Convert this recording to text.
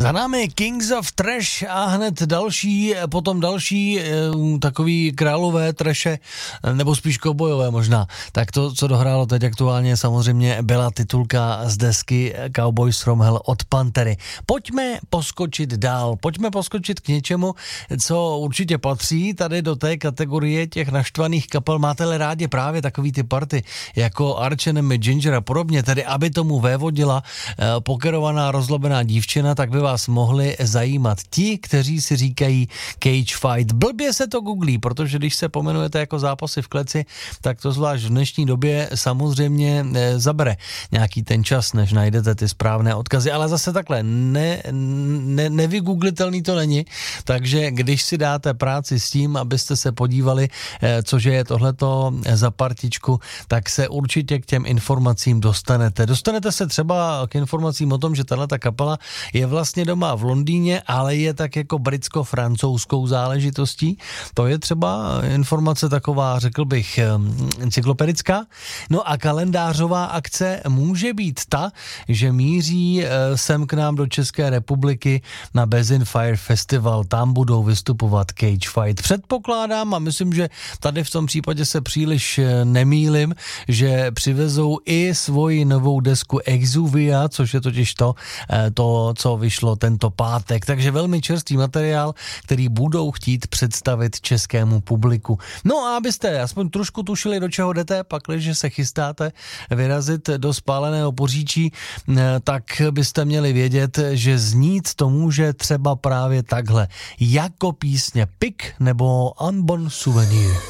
Za námi Kings of Trash a hned potom další takový králové trashe, nebo spíš kovbojové možná. Tak to, co dohrálo teď aktuálně, samozřejmě byla titulka z desky Cowboys from Hell od Pantery. Pojďme poskočit dál, pojďme poskočit k něčemu, co určitě patří tady do té kategorie těch naštvaných kapel. Máte-li rádi právě takový ty party jako Arch Enemy, Ginger a podobně, tedy aby tomu vévodila pokerovaná rozlobená dívčina, tak by vás mohli zajímat ti, kteří si říkají cage fight. Blbě se to googlí, protože když se pomenujete jako zápasy v kleci, tak to zvlášť v dnešní době samozřejmě zabere nějaký ten čas, než najdete ty správné odkazy, ale zase takhle nevygooglitelný to není, takže když si dáte práci s tím, abyste se podívali, cože je tohleto za partičku, tak se určitě k těm informacím dostanete. Dostanete se třeba k informacím o tom, že tahleta kapela je vlastně doma v Londýně, ale je tak jako britsko-francouzskou záležitostí. To je třeba informace taková, řekl bych, encyklopedická. No a kalendářová akce může být ta, že míří sem k nám do České republiky na Basin Fire Festival. Tam budou vystupovat Cage Fight. Předpokládám a myslím, že tady v tom případě se příliš nemýlim, že přivezou i svoji novou desku Exuvia, což je totiž to, co vyšlo tento pátek. Takže velmi čerstvý materiál, který budou chtít představit českému publiku. No a abyste aspoň trošku tušili, do čeho jdete, pakliže se chystáte vyrazit do spáleného Poříčí, tak byste měli vědět, že znít to může třeba právě takhle. Jako písně Pik nebo Unborn Souvenir.